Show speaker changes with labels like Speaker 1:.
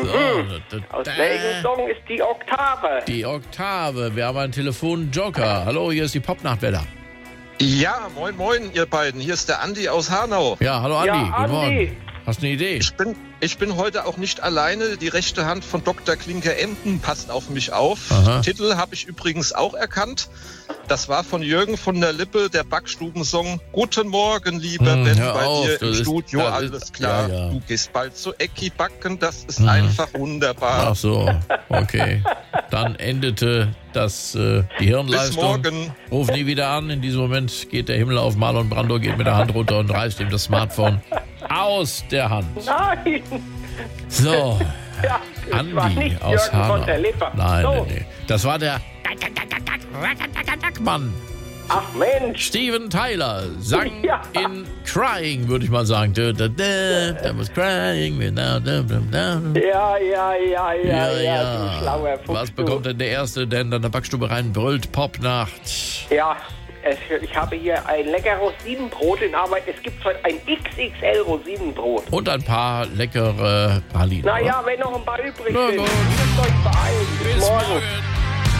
Speaker 1: Aus welchem Song ist die Oktave?
Speaker 2: Die Oktave. Wir haben einen Telefonjoker. Hallo, hier ist die Popnachtwetter.
Speaker 3: Ja, moin, moin, ihr beiden. Hier ist der Andi aus Hanau.
Speaker 2: Ja, hallo Andi.
Speaker 1: Ja,
Speaker 2: Guten Morgen.
Speaker 1: Andi.
Speaker 2: Hast du eine Idee?
Speaker 3: Ich bin heute auch nicht alleine. Die rechte Hand von Dr. Klinker-Emden passt auf mich auf.
Speaker 2: Aha.
Speaker 3: Titel habe ich übrigens auch erkannt. Das war von Jürgen von der Lippe, der Backstubensong. Guten Morgen, lieber Ben,
Speaker 2: hör
Speaker 3: bei
Speaker 2: auf,
Speaker 3: dir im
Speaker 2: das ist-
Speaker 3: Studio,
Speaker 2: das
Speaker 3: alles
Speaker 2: ist-
Speaker 3: klar.
Speaker 2: ja.
Speaker 3: Du gehst bald zu Ecki backen, das ist einfach wunderbar.
Speaker 2: Ach so, okay. Dann endete die Hirnleistung.
Speaker 3: Bis morgen.
Speaker 2: Ruf nie wieder an. In diesem Moment geht der Himmel auf. Marlon Brando geht mit der Hand runter und reißt ihm das Smartphone aus der Hand.
Speaker 1: Nein!
Speaker 2: So,
Speaker 1: Ja, das war
Speaker 2: Andi
Speaker 1: nicht
Speaker 2: aus
Speaker 1: Jürgen
Speaker 2: Hanau.
Speaker 1: von der Lippe.
Speaker 2: Nein,
Speaker 1: So.
Speaker 2: nee. Das war der Mann.
Speaker 1: Ach Mensch!
Speaker 2: Steven Tyler sang
Speaker 1: Ja.
Speaker 2: in Crying, würde ich mal sagen. Da was crying.
Speaker 1: Ja, du schlauer Fuchs.
Speaker 2: Was bekommt denn der Erste, der in deine Backstube rein brüllt? Popnacht.
Speaker 1: Ja, ich habe hier ein lecker Rosinenbrot in Arbeit. Es gibt heute ein XXL Rosinenbrot.
Speaker 2: Und ein paar leckere Pralinen.
Speaker 1: Naja, wenn noch ein paar übrig
Speaker 2: Na
Speaker 1: sind.
Speaker 2: gut.
Speaker 1: Müsst euch beeilen. Bis morgen.
Speaker 2: morgen.